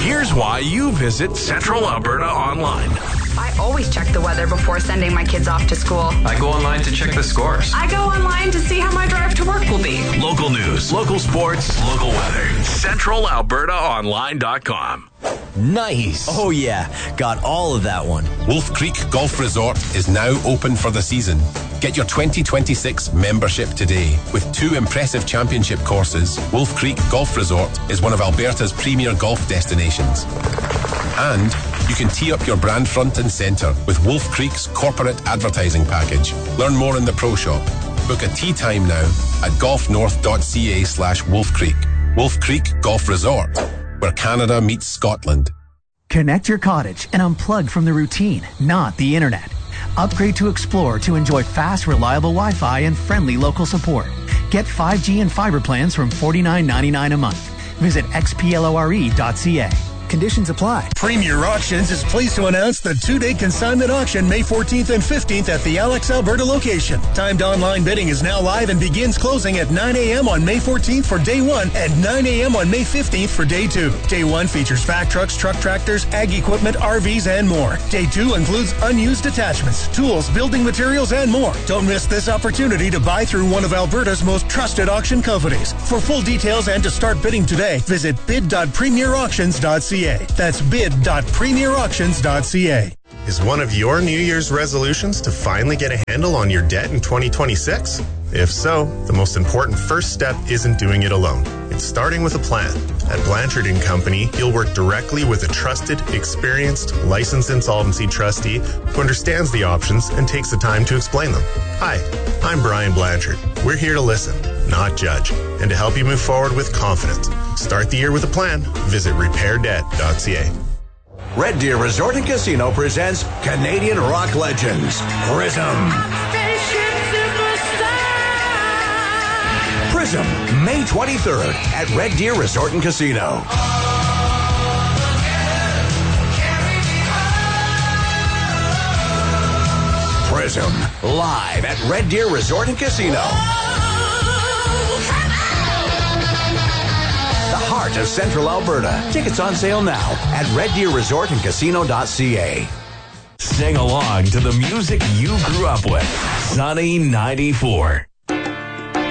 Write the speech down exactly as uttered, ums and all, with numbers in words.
Here's why you visit Central Alberta Online. I always check the weather before sending my kids off to school. I go online to check the scores. I go online to see how my drive to work will be. Local news, local sports, local weather. Central Alberta Online dot com. Nice. Oh yeah, got all of that one. Wolf Creek Golf Resort is now open for the season. Get your twenty twenty-six membership today. With two impressive championship courses, Wolf Creek Golf Resort is one of Alberta's premier golf destinations. And you can tee up your brand front and centre with Wolf Creek's corporate advertising package. Learn more in the Pro Shop. Book a tee time now at golfnorth.ca slash Wolf Creek. Wolf Creek Golf Resort, where Canada meets Scotland. Connect your cottage and unplug from the routine, not the internet. Upgrade to Explore to enjoy fast, reliable Wi-Fi and friendly local support. Get five G and fiber plans from forty-nine ninety-nine a month. Visit x p l o r e dot c a. Conditions apply. Premier Auctions is pleased to announce the two-day consignment auction May fourteenth and fifteenth at the Alex, Alberta location. Timed online bidding is now live and begins closing at nine a.m. on May fourteenth for day one and nine a.m. on May fifteenth for day two. Day one features vac trucks, truck tractors, ag equipment, R Vs, and more. Day two includes unused attachments, tools, building materials, and more. Don't miss this opportunity to buy through one of Alberta's most trusted auction companies. For full details and to start bidding today, visit bid dot premier auctions dot c a. That's bid dot premier auctions dot c a. Is one of your New Year's resolutions to finally get a handle on your debt in twenty twenty-six? If so, the most important first step isn't doing it alone. It's starting with a plan. At Blanchard and Company, you'll work directly with a trusted, experienced, licensed insolvency trustee who understands the options and takes the time to explain them. Hi, I'm Brian Blanchard. We're here to listen, not judge, and to help you move forward with confidence. Start the year with a plan. Visit repair debt dot c a. Red Deer Resort and Casino presents Canadian rock legends, Prism. Prism, May twenty-third at Red Deer Resort and Casino. Prism, live at Red Deer Resort and Casino. The heart of Central Alberta. Tickets on sale now at red deer resort and casino dot c a. Sing along to the music you grew up with. Sunny ninety-four.